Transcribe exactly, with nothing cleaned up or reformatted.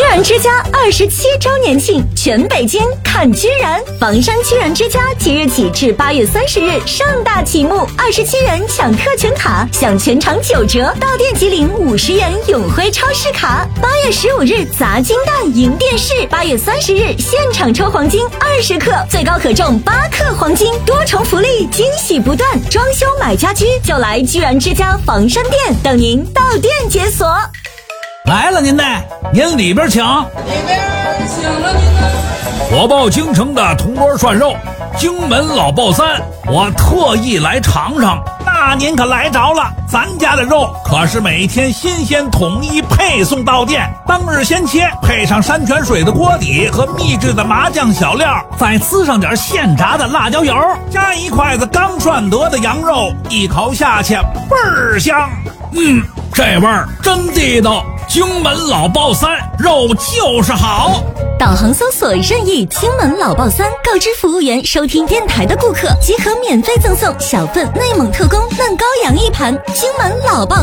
然之家二十七周年庆，全北京看居然！房山居然之家即日起至八月三十日盛大启幕，二十七元抢特权卡，享全场九折，到店即领五十元永辉超市卡。八月十五日砸金蛋赢电视，八月三十日现场抽黄金二十克，最高可中八克黄金，多重福利，惊喜不断。装修买家居就来居然之家房山店，等您到店解锁。 来了您的，您里边请。 里边请了您的。 火爆京城的铜锅涮肉，荆门老爆三，我特意来尝尝。那您可来着了，咱家的肉可是每天新鲜统一配送到店，当日先切，配上山泉水的锅底和秘制的麻酱小料，再滋上点现炸的辣椒油，加一筷子刚涮得的羊肉，一口下去倍儿香。嗯，这味儿真地道。荆门老爆三，肉就是好。 导航搜索任意荆门老爆三，告知服务员收听电台的顾客即可免费赠送小份内蒙特供嫩羔羊一盘。荆门老爆